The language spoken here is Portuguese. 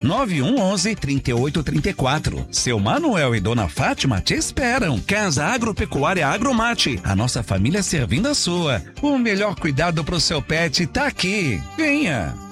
9111-3834. Seu Manuel e Dona Fátima te esperam. Casa Agropecuária Agromate. A nossa família servindo a sua. O melhor cuidado pro seu pet tá aqui. Venha!